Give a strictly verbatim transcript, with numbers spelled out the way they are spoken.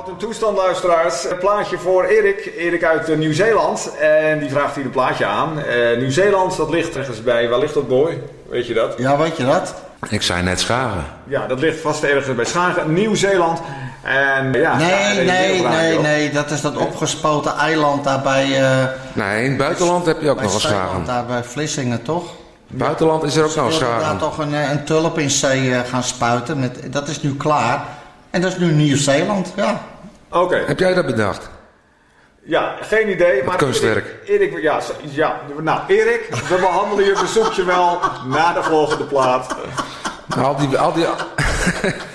Wat een toestand, luisteraars. Een plaatje voor Erik. Erik uit uh, Nieuw-Zeeland. En die vraagt hier een plaatje aan. Uh, Nieuw-Zeeland, dat ligt ergens bij. Waar ligt dat, Boy? Weet je dat? Ja, weet je dat? Ik zei net Schagen. Ja, dat ligt vast ergens bij Schagen. Nieuw-Zeeland. En ja... Nee, Schagen, nee, nee, op. nee. Dat is dat opgespoten eiland daar bij... Uh, nee, in het buitenland heb je ook nog een Schagen. Daar bij Vlissingen, toch? Buitenland is er ook nog een Schagen. Ze daar toch een, een tulp in zee uh, gaan spuiten. Met, dat is nu klaar. En dat is nu Nieuw-Zeeland, ja. Oké. Okay. Heb jij dat bedacht? Ja, geen idee. Het maar kunstwerk. Erik, Erik, ja, ja, nou Erik, we behandelen je verzoekje wel na de volgende plaat. Al die... Al die